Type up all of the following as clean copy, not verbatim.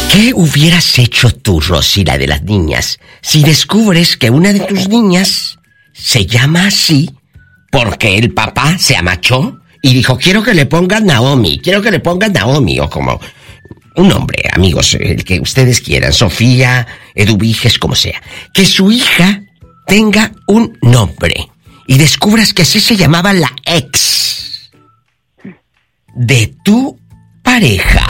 ¿Qué hubieras hecho tú, Rosy, la de las niñas, si descubres que una de tus niñas se llama así porque el papá se amachó y dijo, quiero que le pongan Naomi, o como un nombre, amigos, el que ustedes quieran, Sofía, Eduviges, como sea, que su hija tenga un nombre y descubras que así se llamaba la ex de tu pareja?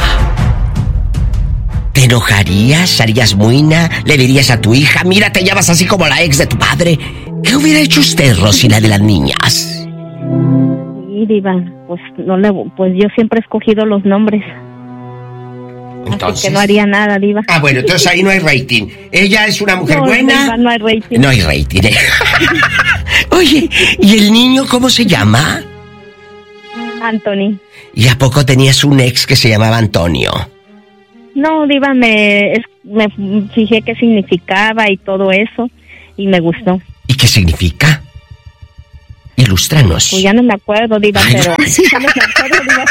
¿Te enojarías? ¿Harías muina? ¿Le dirías a tu hija, mira, te llamas así como la ex de tu padre? ¿Qué hubiera hecho usted, Rosy, la de las niñas? Sí, diva, pues yo siempre he escogido los nombres. Entonces, así que no haría nada, diva. Ah, bueno, entonces ahí no hay rating. Ella es una mujer buena. Diva, no hay rating. No hay rating. Oye, ¿y el niño cómo se llama? Anthony. ¿Y a poco tenías un ex que se llamaba Antonio? No, diva, me fijé qué significaba y todo eso, y me gustó. ¿Y qué significa? Ilústranos. Pues ya no me acuerdo, diva, ay, pero... Ya no me acuerdo, diva,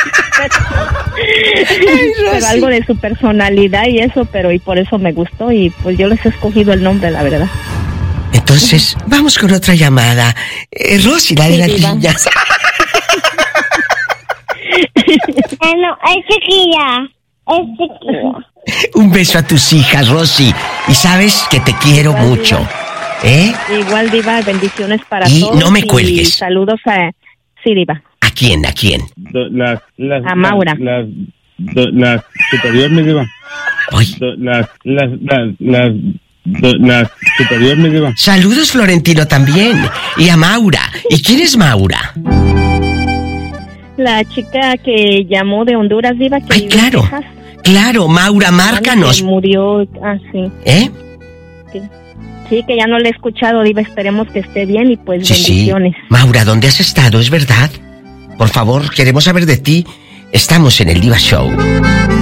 pero algo de su personalidad y eso, pero y por eso me gustó, y pues yo les he escogido el nombre, la verdad. Entonces, vamos con otra llamada. Rosy, la de las niñas. No, es chiquilla. Un beso a tus hijas, Rosy. Y sabes que te quiero igual, mucho. Diva. Igual, diva, bendiciones para todos. Y no me cuelgues. Saludos a... Sí, diva. ¿A quién? ¿A quién? A Maura. La superior, mi diva. La superior, mi diva. Saludos, Florentino, también. Y a Maura. ¿Y quién es Maura? La chica que llamó de Honduras, diva. Que ay, claro. Texas. Claro, Maura, márcanos. Que murió, sí. Sí, que ya no le he escuchado, diva. Esperemos que esté bien y pues sí, bendiciones. Sí. Maura, ¿dónde has estado? ¿Es verdad? Por favor, queremos saber de ti. Estamos en el Diva Show.